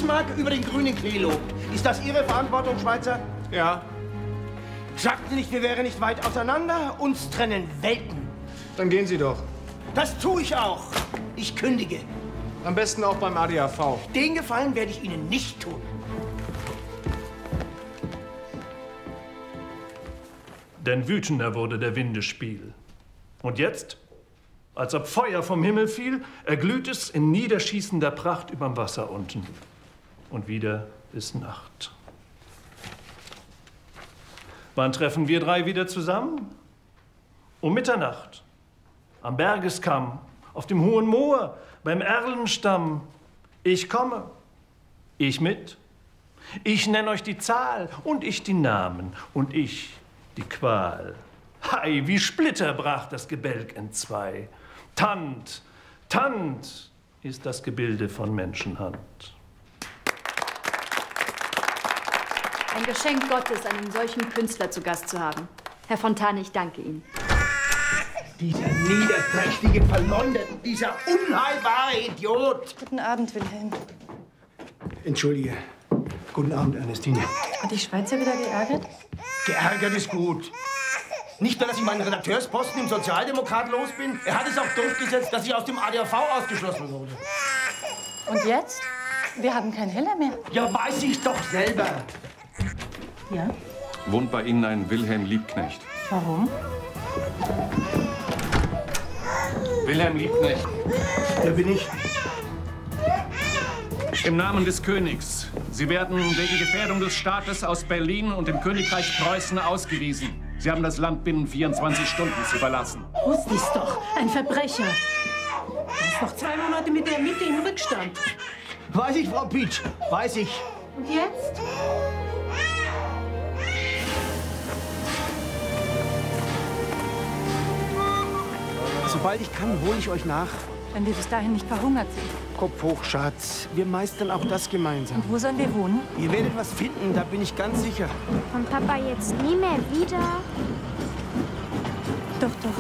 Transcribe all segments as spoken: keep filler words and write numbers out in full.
Bismarck über den grünen Klee lobt. Ist das Ihre Verantwortung, Schweizer? Ja. Sagt Sie nicht, wir wären nicht weit auseinander? Uns trennen Welten. Dann gehen Sie doch. Das tue ich auch. Ich kündige. Am besten auch beim A D A V. Den Gefallen werde ich Ihnen nicht tun. Denn wütender wurde der Windespiel. Und jetzt, als ob Feuer vom Himmel fiel, erglüht es in niederschießender Pracht überm Wasser unten. Und wieder ist Nacht. Wann treffen wir drei wieder zusammen? Um Mitternacht. Am Bergeskamm, auf dem hohen Moor, beim Erlenstamm. Ich komme. Ich mit. Ich nenn euch die Zahl und ich die Namen und ich die Qual. Hei, wie Splitter brach das Gebälk entzwei. Tant, tant ist das Gebilde von Menschenhand. Ein Geschenk Gottes, einen solchen Künstler zu Gast zu haben. Herr Fontane, ich danke Ihnen. Dieser niederträchtige Verleumder, dieser unheilbare Idiot. Guten Abend, Wilhelm. Entschuldige. Guten Abend, Ernestine. Hat die Schweizer wieder geärgert? Geärgert ist gut. Nicht nur, dass ich meinen Redakteursposten im Sozialdemokrat los bin, er hat es auch durchgesetzt, dass ich aus dem A D A V ausgeschlossen wurde. Und jetzt? Wir haben keinen Heller mehr. Ja, weiß ich doch selber. Ja? Wohnt bei Ihnen ein Wilhelm Liebknecht? Warum? Wilhelm Liebknecht. Wer bin ich? Im Namen des Königs. Sie werden wegen Gefährdung des Staates aus Berlin und dem Königreich Preußen ausgewiesen. Sie haben das Land binnen vierundzwanzig Stunden zu verlassen. Wusste ich's doch. Ein Verbrecher. Er ist noch zwei Monate mit der Miete im Rückstand. Weiß ich, Frau Pietsch. Weiß ich. Und jetzt? Sobald ich kann, hole ich euch nach. Wenn wir bis dahin nicht verhungert sind. Kopf hoch, Schatz. Wir meistern auch das gemeinsam. Und wo sollen wir wohnen? Ihr werdet was finden, da bin ich ganz sicher. Kommt Papa jetzt nie mehr wieder? Doch, doch.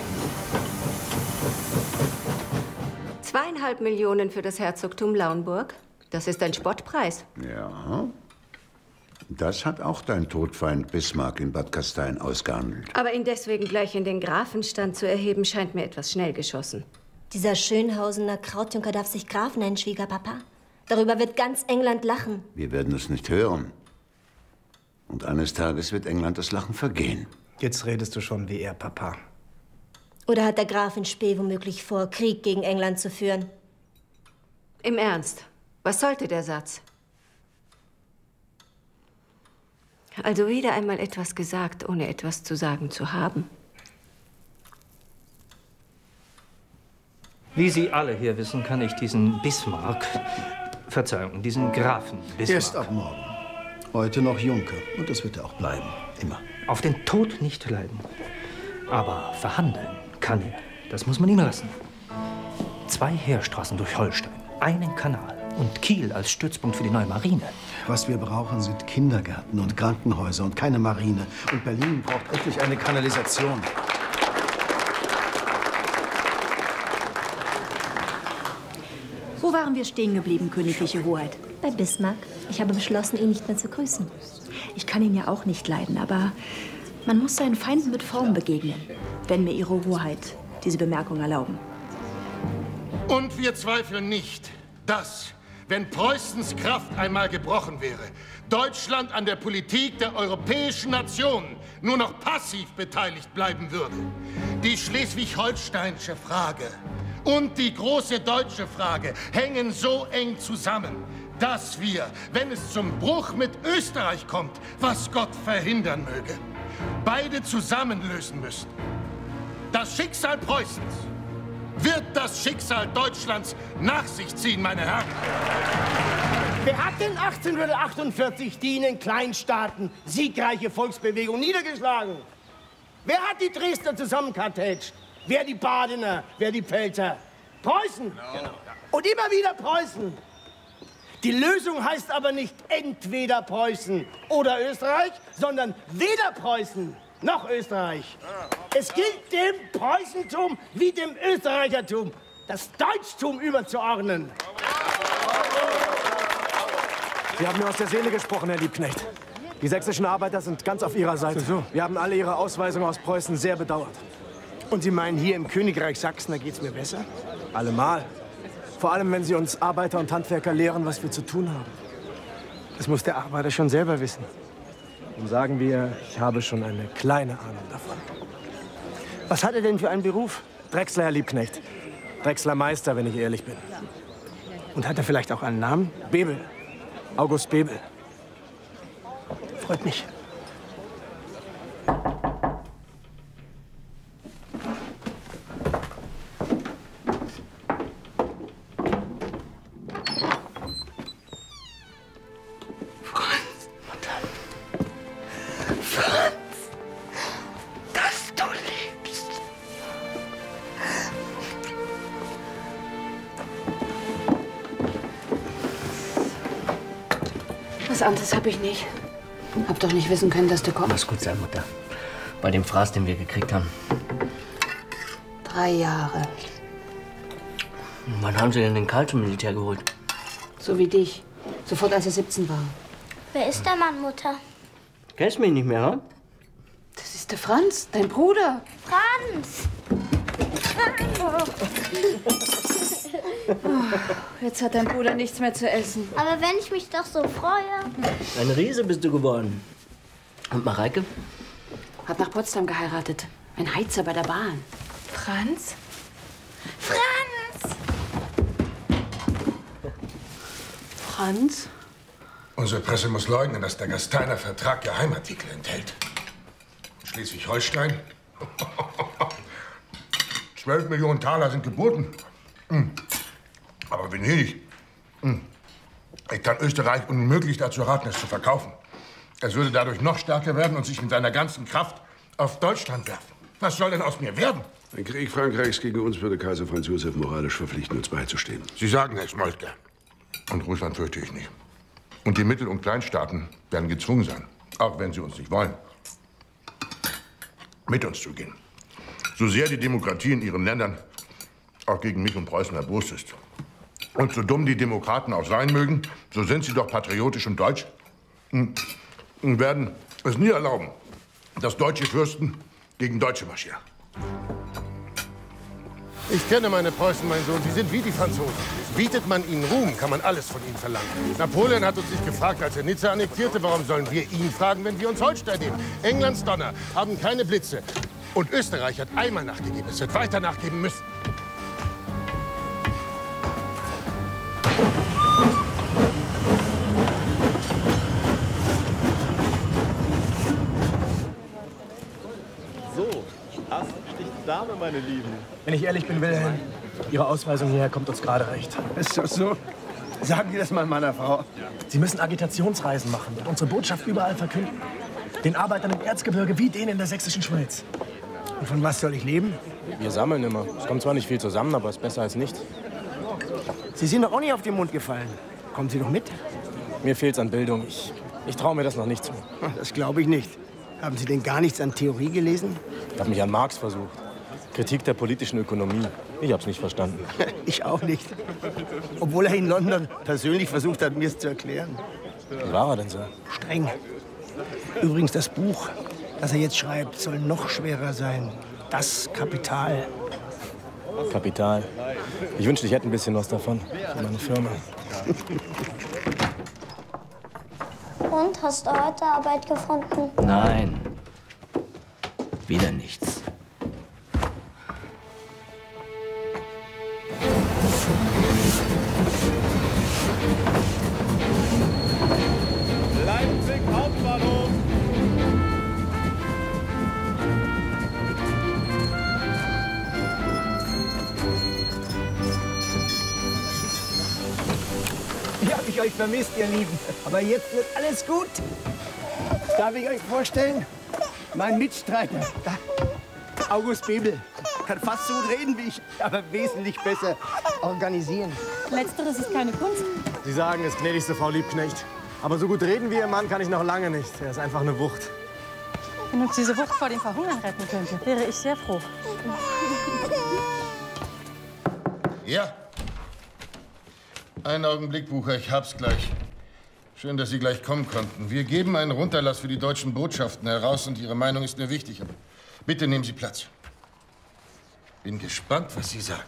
Zweieinhalb Millionen für das Herzogtum Lauenburg. Das ist ein Spottpreis. Ja. Das hat auch dein Todfeind Bismarck in Bad Gastein ausgehandelt. Aber ihn deswegen gleich in den Grafenstand zu erheben, scheint mir etwas schnell geschossen. Dieser Schönhausener Krautjunker darf sich Graf nennen, Schwiegerpapa. Darüber wird ganz England lachen. Wir werden es nicht hören. Und eines Tages wird England das Lachen vergehen. Jetzt redest du schon wie er, Papa. Oder hat der Graf in Spee womöglich vor, Krieg gegen England zu führen? Im Ernst, was sollte der Satz? Also wieder einmal etwas gesagt, ohne etwas zu sagen zu haben. Wie Sie alle hier wissen, kann ich diesen Bismarck, Verzeihung, diesen Grafen Bismarck... Erst ab morgen. Heute noch Junker. Und das wird er auch bleiben. Immer. ...auf den Tod nicht leiden. Aber verhandeln kann er. Das muss man ihm lassen. Zwei Heerstraßen durch Holstein, einen Kanal und Kiel als Stützpunkt für die neue Marine. Was wir brauchen, sind Kindergärten und Krankenhäuser und keine Marine. Und Berlin braucht endlich eine Kanalisation. Wo waren wir stehen geblieben, königliche Hoheit? Bei Bismarck. Ich habe beschlossen, ihn nicht mehr zu grüßen. Ich kann ihn ja auch nicht leiden, aber man muss seinen Feinden mit Form begegnen, wenn mir Ihre Hoheit diese Bemerkung erlauben. Und wir zweifeln nicht, dass, wenn Preußens Kraft einmal gebrochen wäre, Deutschland an der Politik der europäischen Nationen nur noch passiv beteiligt bleiben würde. Die schleswig-holsteinische Frage und die große deutsche Frage hängen so eng zusammen, dass wir, wenn es zum Bruch mit Österreich kommt, was Gott verhindern möge, beide zusammen lösen müssen. Das Schicksal Preußens wird das Schicksal Deutschlands nach sich ziehen, meine Herren. Wer hat denn achtzehnhundertachtundvierzig die in den Kleinstaaten siegreiche Volksbewegung niedergeschlagen? Wer hat die Dresdner zusammenkartätscht? Wer die Badener? Wer die Pfälzer? Preußen. Genau. Und immer wieder Preußen. Die Lösung heißt aber nicht entweder Preußen oder Österreich, sondern weder Preußen noch Österreich. Es gilt dem Preußentum wie dem Österreichertum das Deutschtum überzuordnen. Wir haben mir aus der Seele gesprochen, Herr Liebknecht. Die sächsischen Arbeiter sind ganz auf Ihrer Seite. So, so. Wir haben alle Ihre Ausweisung aus Preußen sehr bedauert. Und Sie meinen, hier im Königreich Sachsen, da geht's mir besser? Allemal. Vor allem, wenn Sie uns Arbeiter und Handwerker lehren, was wir zu tun haben. Das muss der Arbeiter schon selber wissen. Dann sagen wir, ich habe schon eine kleine Ahnung davon. Was hat er denn für einen Beruf? Drechsler, Herr Liebknecht. Drechsler Meister, wenn ich ehrlich bin. Und hat er vielleicht auch einen Namen? Bebel. August Bebel. Freut mich. Was anderes habe ich nicht. Hab doch nicht wissen können, dass du kommst. Muss gut sein, Mutter. Bei dem Fraß, den wir gekriegt haben. Drei Jahre. Wann haben Sie denn den Karl zum Militär geholt? So wie dich. Sofort, als er siebzehn war. Wer ist der Mann, Mutter? Kennst du mich nicht mehr, hm? Das ist der Franz, dein Bruder. Franz! Oh, jetzt hat dein Bruder nichts mehr zu essen. Aber wenn ich mich doch so freue. Ein Riese bist du geworden. Und Mareike? Hat nach Potsdam geheiratet. Ein Heizer bei der Bahn. Franz? Franz! Franz? Unsere Presse muss leugnen, dass der Gasteiner Vertrag Geheimartikel enthält. Schleswig-Holstein? Zwölf Millionen Taler sind geboten. Hm. Aber Venedig. Hm. Ich kann Österreich unmöglich dazu raten, es zu verkaufen. Es würde dadurch noch stärker werden und sich mit seiner ganzen Kraft auf Deutschland werfen. Was soll denn aus mir werden? Ein Krieg Frankreichs gegen uns würde Kaiser Franz Josef moralisch verpflichten, uns beizustehen. Sie sagen es, Moltke. Und Russland fürchte ich nicht. Und die Mittel- und Kleinstaaten werden gezwungen sein, auch wenn sie uns nicht wollen, mit uns zu gehen. So sehr die Demokratie in ihren Ländern auch gegen mich und Preußen erbost ist. Und so dumm die Demokraten auch sein mögen, so sind sie doch patriotisch und deutsch und werden es nie erlauben, dass deutsche Fürsten gegen Deutsche marschieren. Ich kenne meine Preußen, mein Sohn. Sie sind wie die Franzosen. Bietet man ihnen Ruhm, kann man alles von ihnen verlangen. Napoleon hat uns nicht gefragt, als er Nizza annektierte. Warum sollen wir ihn fragen, wenn wir uns Holstein nehmen? Englands Donner haben keine Blitze. Und Österreich hat einmal nachgegeben. Es wird weiter nachgeben müssen. So, Ass sticht Dame, meine Lieben. Wenn ich ehrlich bin, Wilhelm, Ihre Ausweisung hierher kommt uns gerade recht. Ist das so? Sagen Sie das mal meiner Frau. Sie müssen Agitationsreisen machen und unsere Botschaft überall verkünden. Den Arbeitern im Erzgebirge wie denen in der sächsischen Schweiz. Und von was soll ich leben? Wir sammeln immer. Es kommt zwar nicht viel zusammen, aber es ist besser als nichts. Sie sind doch auch nicht auf den Mund gefallen. Kommen Sie doch mit. Mir fehlt's an Bildung. Ich, ich traue mir das noch nicht zu. Das glaube ich nicht. Haben Sie denn gar nichts an Theorie gelesen? Ich habe mich an Marx versucht. Kritik der politischen Ökonomie. Ich hab's nicht verstanden. Ich auch nicht. Obwohl er in London persönlich versucht hat, mir es zu erklären. Wie war er denn so? Streng. Übrigens, das Buch, das er jetzt schreibt, soll noch schwerer sein. Das Kapital. Kapital. Ich wünschte, ich hätte ein bisschen was davon. Für meine Firma. Und, hast du heute Arbeit gefunden? Nein. Wieder nichts. Leipzig Hauptbahnhof. Ich habe ich euch vermisst, ihr Lieben. Aber jetzt wird alles gut. Darf ich euch vorstellen? Mein Mitstreiter, August Bebel. Kann fast so gut reden wie ich, aber wesentlich besser organisieren. Letzteres ist keine Kunst. Sie sagen es, gnädigste Frau Liebknecht. Aber so gut reden wie Ihr Mann kann ich noch lange nicht. Er ist einfach eine Wucht. Wenn uns diese Wucht vor dem Verhungern retten könnte, wäre ich sehr froh. Ja. Einen Augenblick, Bucher, ich hab's gleich. Schön, dass Sie gleich kommen konnten. Wir geben einen Runterlass für die deutschen Botschaften heraus und Ihre Meinung ist mir wichtig. Aber bitte nehmen Sie Platz. Bin gespannt, was Sie sagen.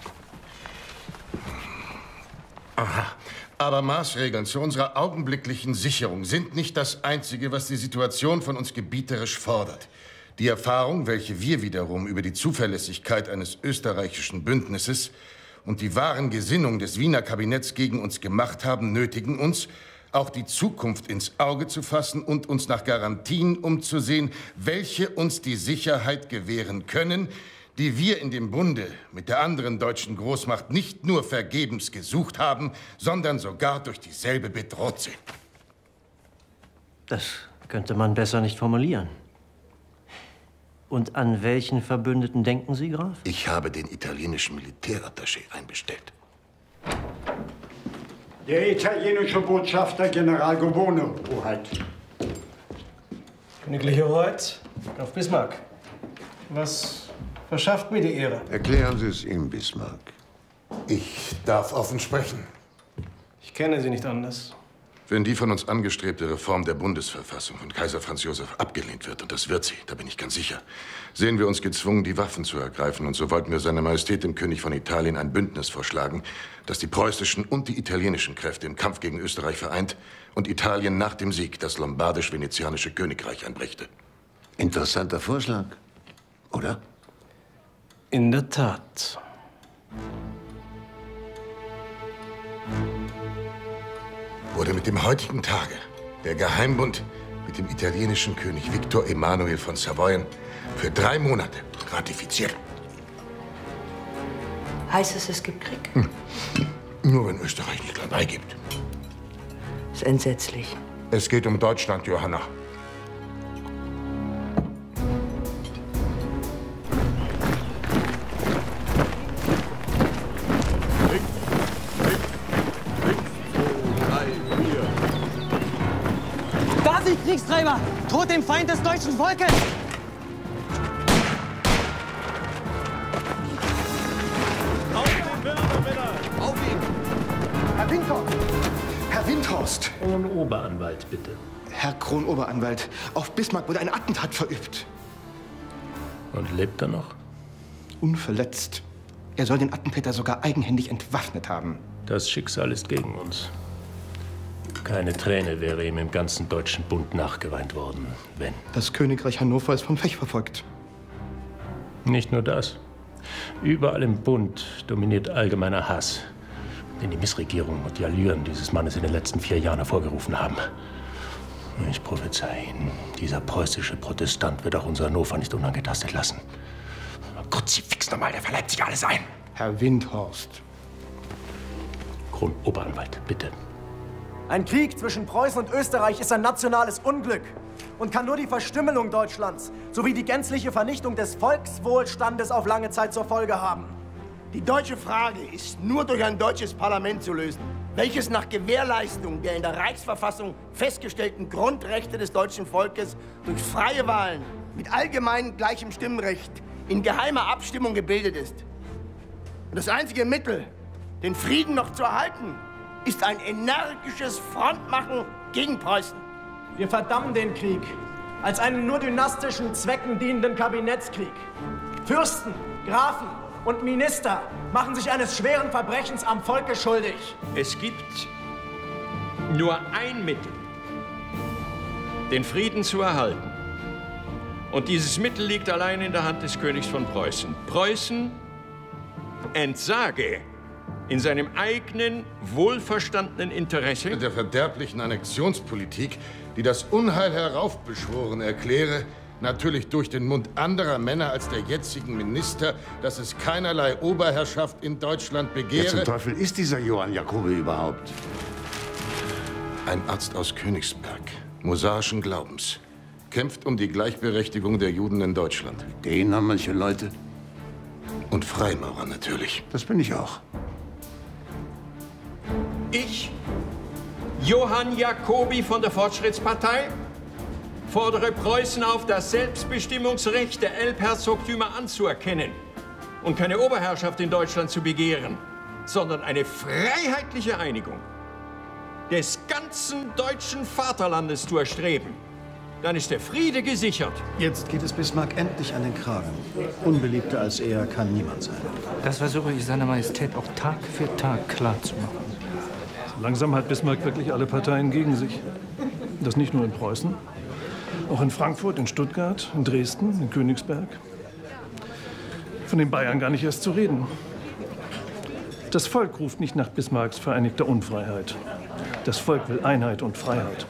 Aha. Aber Maßregeln zu unserer augenblicklichen Sicherung sind nicht das Einzige, was die Situation von uns gebieterisch fordert. Die Erfahrung, welche wir wiederum über die Zuverlässigkeit eines österreichischen Bündnisses und die wahren Gesinnungen des Wiener Kabinetts gegen uns gemacht haben, nötigen uns, auch die Zukunft ins Auge zu fassen und uns nach Garantien umzusehen, welche uns die Sicherheit gewähren können, die wir in dem Bunde mit der anderen deutschen Großmacht nicht nur vergebens gesucht haben, sondern sogar durch dieselbe bedroht sind. Das könnte man besser nicht formulieren. Und an welchen Verbündeten denken Sie, Graf? Ich habe den italienischen Militärattaché einbestellt. Der italienische Botschafter General Gobono, Hoheit. Königliche Hoheit, Graf Bismarck. Was verschafft mir die Ehre? Erklären Sie es ihm, Bismarck. Ich darf offen sprechen. Ich kenne Sie nicht anders. Wenn die von uns angestrebte Reform der Bundesverfassung von Kaiser Franz Josef abgelehnt wird, und das wird sie, da bin ich ganz sicher, sehen wir uns gezwungen, die Waffen zu ergreifen. Und so wollten wir seiner Majestät, dem König von Italien, ein Bündnis vorschlagen, das die preußischen und die italienischen Kräfte im Kampf gegen Österreich vereint und Italien nach dem Sieg das lombardisch-venezianische Königreich einbrächte. Interessanter Vorschlag, oder? In der Tat. Wurde mit dem heutigen Tage der Geheimbund mit dem italienischen König Victor Emanuel von Savoyen für drei Monate ratifiziert. Heißt es, es gibt Krieg? Hm. Nur wenn Österreich nicht gleich beigibt. Das ist entsetzlich. Es geht um Deutschland, Johanna. Da sind Kriegstreiber! Droht dem Feind des deutschen Volkes! Auf ihn! Herr Windhorst! Herr Windhorst! Kronoberanwalt, bitte. Herr Kronoberanwalt, auf Bismarck wurde ein Attentat verübt. Und lebt er noch? Unverletzt. Er soll den Attentäter sogar eigenhändig entwaffnet haben. Das Schicksal ist gegen uns. Keine Träne wäre ihm im ganzen Deutschen Bund nachgeweint worden, wenn. Das Königreich Hannover ist vom Pech verfolgt. Nicht nur das. Überall im Bund dominiert allgemeiner Hass, den die Missregierung und die Allüren dieses Mannes in den letzten vier Jahren hervorgerufen haben. Ich prophezei Ihnen, dieser preußische Protestant wird auch unser Hannover nicht unangetastet lassen. Kruzifix nochmal, der verleibt sich alles ein. Herr Windhorst. Kronoberanwalt, bitte. Ein Krieg zwischen Preußen und Österreich ist ein nationales Unglück und kann nur die Verstümmelung Deutschlands sowie die gänzliche Vernichtung des Volkswohlstandes auf lange Zeit zur Folge haben. Die deutsche Frage ist nur durch ein deutsches Parlament zu lösen, welches nach Gewährleistung der in der Reichsverfassung festgestellten Grundrechte des deutschen Volkes durch freie Wahlen mit allgemein gleichem Stimmrecht in geheimer Abstimmung gebildet ist. Und das einzige Mittel, den Frieden noch zu erhalten, ist ein energisches Frontmachen gegen Preußen. Wir verdammen den Krieg als einen nur dynastischen Zwecken dienenden Kabinettskrieg. Fürsten, Grafen und Minister machen sich eines schweren Verbrechens am Volke schuldig. Es gibt nur ein Mittel, den Frieden zu erhalten. Und dieses Mittel liegt allein in der Hand des Königs von Preußen. Preußen entsage in seinem eigenen, wohlverstandenen Interesse der verderblichen Annexionspolitik, die das Unheil heraufbeschworen erkläre, natürlich durch den Mund anderer Männer als der jetzigen Minister, dass es keinerlei Oberherrschaft in Deutschland begehre. Wer zum Teufel ist dieser Johann Jacobi überhaupt? Ein Arzt aus Königsberg, mosaischen Glaubens, kämpft um die Gleichberechtigung der Juden in Deutschland. Den haben manche Leute. Und Freimaurer natürlich. Das bin ich auch. Ich, Johann Jacobi von der Fortschrittspartei, fordere Preußen auf, das Selbstbestimmungsrecht der Elbherzogtümer anzuerkennen und keine Oberherrschaft in Deutschland zu begehren, sondern eine freiheitliche Einigung. des ganzen deutschen Vaterlandes zu erstreben. Dann ist der Friede gesichert. Jetzt geht es Bismarck endlich an den Kragen. Unbeliebter als er kann niemand sein. Das versuche ich seiner Majestät auch Tag für Tag klar zu machen. Langsam hat Bismarck wirklich alle Parteien gegen sich. Das nicht nur in Preußen, auch in Frankfurt, in Stuttgart, in Dresden, in Königsberg. Von den Bayern gar nicht erst zu reden. Das Volk ruft nicht nach Bismarcks vereinigter Unfreiheit. Das Volk will Einheit und Freiheit.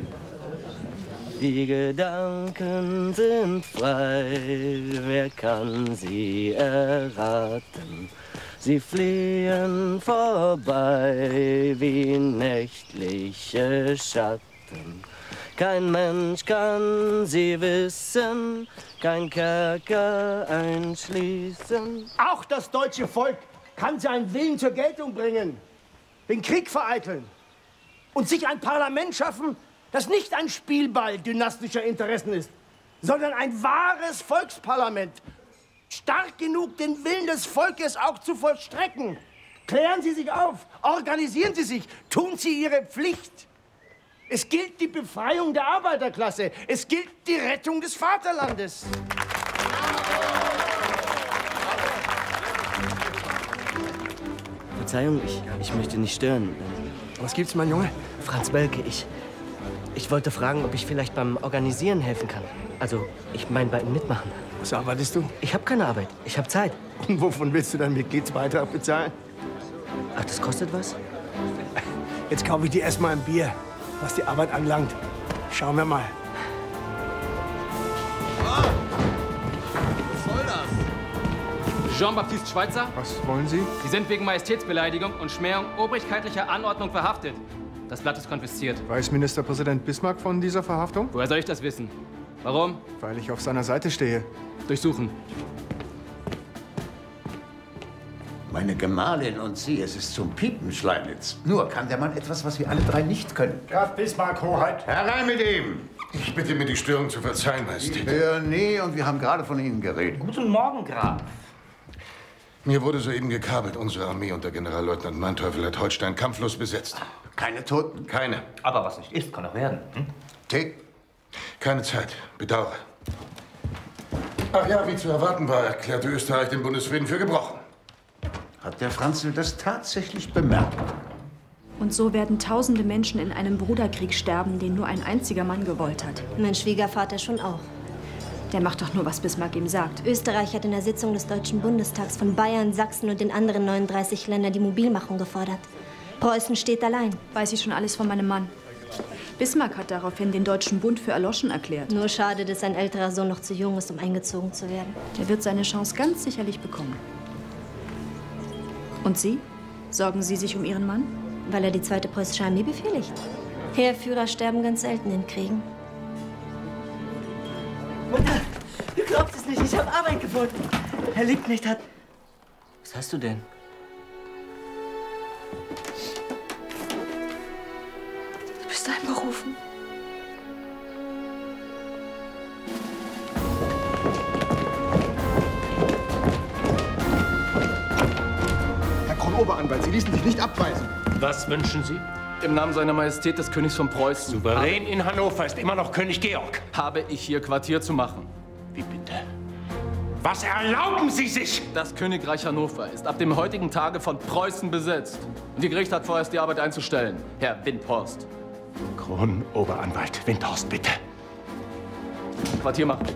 Die Gedanken sind frei, wer kann sie erraten? Sie fliehen vorbei wie nächtliche Schatten. Kein Mensch kann sie wissen, kein Kerker einschließen. Auch das deutsche Volk kann seinen Willen zur Geltung bringen, den Krieg vereiteln und sich ein Parlament schaffen, das nicht ein Spielball dynastischer Interessen ist, sondern ein wahres Volksparlament. Stark genug, den Willen des Volkes auch zu vollstrecken. Klären Sie sich auf, organisieren Sie sich, tun Sie Ihre Pflicht. Es gilt die Befreiung der Arbeiterklasse, es gilt die Rettung des Vaterlandes. Verzeihung, ich, ich möchte nicht stören. Was gibt's, mein Junge? Franz Bölke, ich, ich wollte fragen, ob ich vielleicht beim Organisieren helfen kann. Also, ich meine, bei Ihnen mitmachen. Was arbeitest du? Ich habe keine Arbeit. Ich habe Zeit. Und wovon willst du deinen Mitgliedsbeitrag bezahlen? Ach, das kostet was? Jetzt kaufe ich dir erst mal ein Bier, was die Arbeit anlangt. Schauen wir mal. Was soll das? Jean-Baptiste Schweitzer? Was wollen Sie? Sie sind wegen Majestätsbeleidigung und Schmähung obrigkeitlicher Anordnung verhaftet. Das Blatt ist konfisziert. Weiß Ministerpräsident Bismarck von dieser Verhaftung? Woher soll ich das wissen? Warum? Weil ich auf seiner Seite stehe. Durchsuchen. Meine Gemahlin und Sie, es ist zum Piepen, Schleimnitz. Nur kann der Mann etwas, was wir alle drei nicht können. Graf Bismarck, Hoheit. Herein mit ihm! Ich bitte mir, die Störung zu verzeihen, Majestät. Ja, nee, und wir haben gerade von Ihnen geredet. Guten Morgen, Graf. Mir wurde soeben gekabelt. Unsere Armee unter Generalleutnant Manteuffel hat Holstein kampflos besetzt. Keine Toten? Keine. Aber was nicht ist, kann auch werden. Hm? Tee? Keine Zeit. Bedauere. Ach ja, wie zu erwarten war, erklärte Österreich den Bundesfrieden für gebrochen. Hat der Franzl das tatsächlich bemerkt? Und so werden tausende Menschen in einem Bruderkrieg sterben, den nur ein einziger Mann gewollt hat. Mein Schwiegervater schon auch. Der macht doch nur, was Bismarck ihm sagt. Österreich hat in der Sitzung des Deutschen Bundestags von Bayern, Sachsen und den anderen neununddreißig Ländern die Mobilmachung gefordert. Preußen steht allein. Weiß ich schon alles von meinem Mann. Bismarck hat daraufhin den Deutschen Bund für erloschen erklärt. Nur schade, dass sein älterer Sohn noch zu jung ist, um eingezogen zu werden. Er wird seine Chance ganz sicherlich bekommen. Und Sie? Sorgen Sie sich um Ihren Mann? Weil er die zweite preußische Armee befehligt. Heerführer sterben ganz selten in Kriegen. Mutter, du glaubst es nicht, ich habe Arbeit gefunden. Herr Liebknecht hat... Was hast du denn? Du bist einberufen. Herr Kron-Oberanwalt, Sie ließen sich nicht abweisen. Was wünschen Sie? Im Namen seiner Majestät des Königs von Preußen. Souverän in Hannover ist immer noch König Georg. Habe ich hier Quartier zu machen. Wie bitte? Was erlauben Sie sich? Das Königreich Hannover ist ab dem heutigen Tage von Preußen besetzt. Und die Gericht hat vorerst die Arbeit einzustellen. Herr Windhorst. Kron-Oberanwalt Windhorst, bitte. Quartier machen.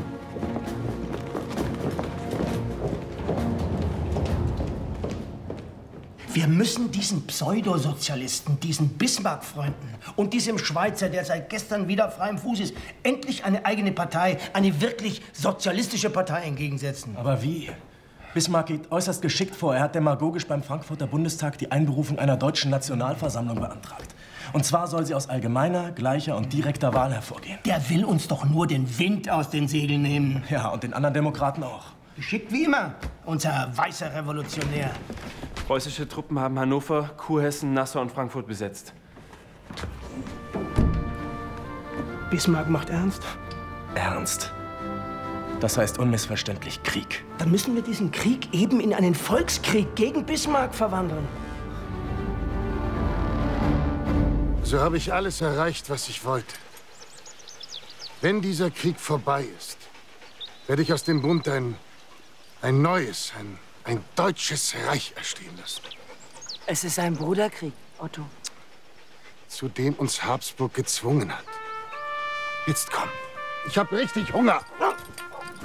Wir müssen diesen Pseudosozialisten, diesen Bismarck-Freunden und diesem Schweizer, der seit gestern wieder frei im Fuß ist, endlich eine eigene Partei, eine wirklich sozialistische Partei entgegensetzen. Aber wie? Bismarck geht äußerst geschickt vor. Er hat demagogisch beim Frankfurter Bundestag die Einberufung einer deutschen Nationalversammlung beantragt. Und zwar soll sie aus allgemeiner, gleicher und direkter Wahl hervorgehen. Der will uns doch nur den Wind aus den Segeln nehmen. Ja, und den anderen Demokraten auch. Geschickt wie immer, unser weißer Revolutionär. Preußische Truppen haben Hannover, Kurhessen, Nassau und Frankfurt besetzt. Bismarck macht ernst? Ernst. Das heißt unmissverständlich Krieg. Dann müssen wir diesen Krieg eben in einen Volkskrieg gegen Bismarck verwandeln. Also habe ich alles erreicht, was ich wollte. Wenn dieser Krieg vorbei ist, werde ich aus dem Bund ein, ein neues, ein, ein deutsches Reich erstehen lassen. Es ist ein Bruderkrieg, Otto. Zu dem uns Habsburg gezwungen hat. Jetzt komm, ich habe richtig Hunger.